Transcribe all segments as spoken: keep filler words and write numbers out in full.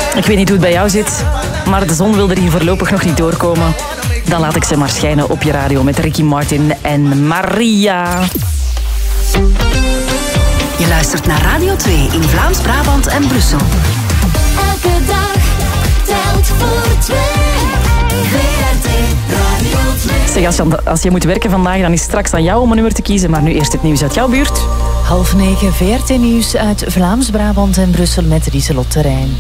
Ik weet niet hoe het bij jou zit, maar de zon wil er hier voorlopig nog niet doorkomen. Dan laat ik ze maar schijnen op je radio met Ricky Martin en Maria. Je luistert naar Radio twee in Vlaams-Brabant en Brussel. Elke dag telt voor twee. V R T Radio twee. Zeg, als je, als je moet werken vandaag, dan is het straks aan jou om een nummer te kiezen. Maar nu eerst het nieuws uit jouw buurt. Half negen, V R T-nieuws uit Vlaams-Brabant en Brussel met Rieselot Terrein.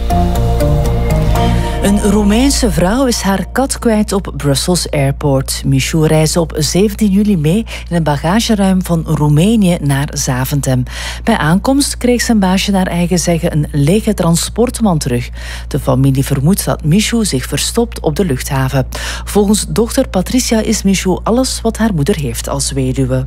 Een Roemeense vrouw is haar kat kwijt op Brussels Airport. Michou reisde op zeventien juli mee in een bagageruim van Roemenië naar Zaventem. Bij aankomst kreeg zijn baasje naar eigen zeggen een lege transportman terug. De familie vermoedt dat Michou zich verstopt op de luchthaven. Volgens dochter Patricia is Michou alles wat haar moeder heeft als weduwe.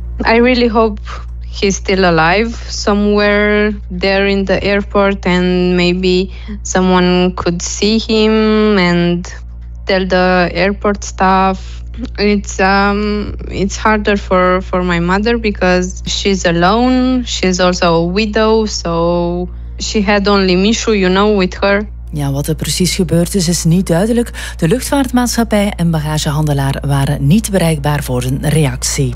I really hope he's still alive somewhere there in the airport, and maybe someone could see him and tell the airport staff. It's um it's harder for for my mother because she's alone. She's also a widow, so she had only Michou, you know, with her. Ja, wat er precies gebeurd is, is niet duidelijk. De luchtvaartmaatschappij en bagagehandelaar waren niet bereikbaar voor een reactie.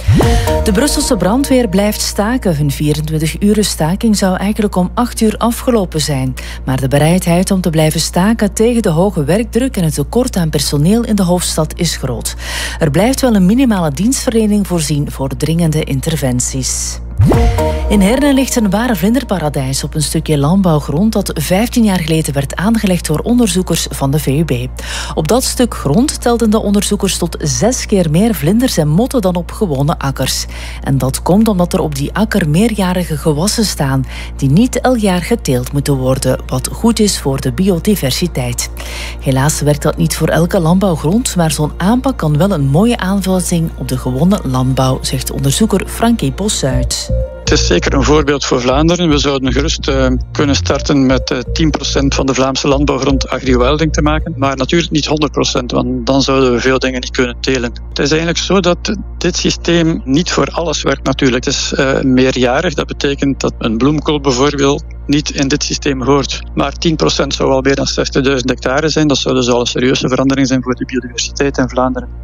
De Brusselse brandweer blijft staken. Hun vierentwintig-uren staking zou eigenlijk om acht uur afgelopen zijn. Maar de bereidheid om te blijven staken tegen de hoge werkdruk en het tekort aan personeel in de hoofdstad is groot. Er blijft wel een minimale dienstverlening voorzien voor dringende interventies. In Herne ligt een ware vlinderparadijs op een stukje landbouwgrond dat vijftien jaar geleden werd aangelegd door onderzoekers van de V U B. Op dat stuk grond telden de onderzoekers tot zes keer meer vlinders en motten dan op gewone akkers. En dat komt omdat er op die akker meerjarige gewassen staan die niet elk jaar geteeld moeten worden, wat goed is voor de biodiversiteit. Helaas werkt dat niet voor elke landbouwgrond, maar zo'n aanpak kan wel een mooie aanvulling op de gewone landbouw, zegt onderzoeker Frankie Bossuit. Het is zeker een voorbeeld voor Vlaanderen. We zouden gerust uh, kunnen starten met uh, tien procent van de Vlaamse landbouwgrond agri-wilding te maken. Maar natuurlijk niet honderd procent, want dan zouden we veel dingen niet kunnen telen. Het is eigenlijk zo dat dit systeem niet voor alles werkt natuurlijk. Het is uh, meerjarig. Dat betekent dat een bloemkool bijvoorbeeld niet in dit systeem hoort. Maar tien procent zou al meer dan zestigduizend hectare zijn. Dat zou dus al een serieuze verandering zijn voor de biodiversiteit in Vlaanderen.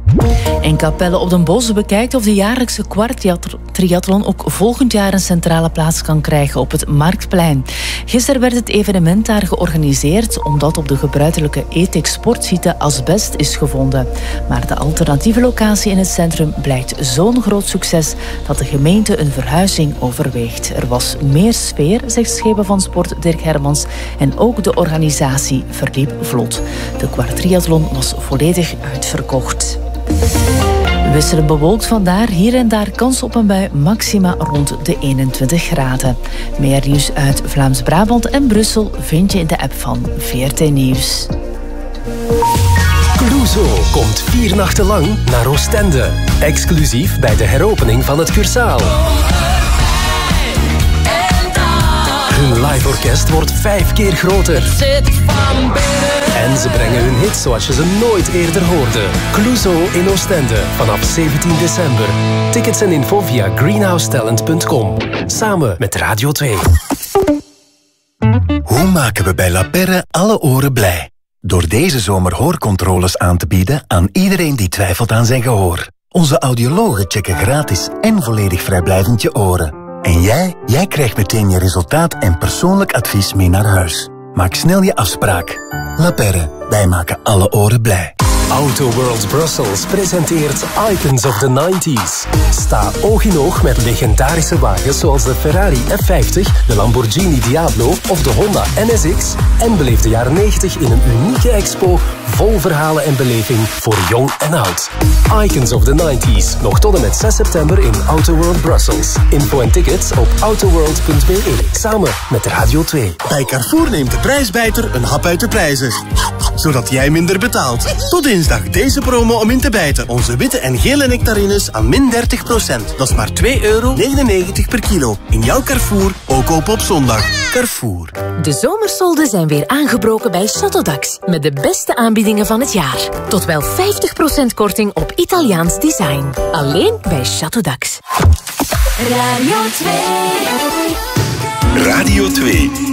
En Capelle op den Bosch bekijkt of de jaarlijkse kwarttriathlon ook volgend jaar een centrale plaats kan krijgen op het Marktplein. Gisteren werd het evenement daar georganiseerd omdat op de gebruikelijke Ethics sportsite asbest is gevonden. Maar de alternatieve locatie in het centrum blijkt zo'n groot succes dat de gemeente een verhuizing overweegt. Er was meer sfeer, zegt Schepen van Sport Dirk Hermans, en ook de organisatie verliep vlot. De kwarttriathlon was volledig uitverkocht. Wisselend bewolkt vandaar, hier en daar kans op een bui, maxima rond de eenentwintig graden. Meer nieuws uit Vlaams-Brabant en Brussel vind je in de app van V R T Nieuws. Clouseau komt vier nachten lang naar Oostende. Exclusief bij de heropening van het Cursaal. Hun live orkest wordt vijf keer groter. En ze brengen hun hits zoals je ze nooit eerder hoorde. Clouseau in Oostende vanaf zeventien december. Tickets en info via greenhouse talent punt com. Samen met Radio twee. Hoe maken we bij La Perre alle oren blij? Door deze zomer hoorcontroles aan te bieden aan iedereen die twijfelt aan zijn gehoor. Onze audiologen checken gratis en volledig vrijblijvend je oren. En jij, jij krijgt meteen je resultaat en persoonlijk advies mee naar huis. Maak snel je afspraak. La Perre, wij maken alle oren blij. Auto World Brussels presenteert Icons of the nineties. Sta oog in oog met legendarische wagens zoals de Ferrari F vijftig, de Lamborghini Diablo of de Honda N S X en beleef de jaren negentig in een unieke expo vol verhalen en beleving voor jong en oud. Icons of the nineties, nog tot en met zes september in Auto World Brussels. Info en tickets op autoworld punt b e, samen met Radio twee. Bij Carrefour neemt de prijsbijter een hap uit de prijzen, zodat jij minder betaalt. Tot dinsdag deze promo om in te bijten. Onze witte en gele nectarines aan min dertig procent. Dat is maar twee euro negenennegentig per kilo. In jouw Carrefour, ook open op zondag. Carrefour. De zomersolden zijn weer aangebroken bij Chateau d'Ax. Met de beste aanbiedingen van het jaar. Tot wel vijftig procent korting op Italiaans design. Alleen bij Chateau d'Ax. Radio twee. Radio twee.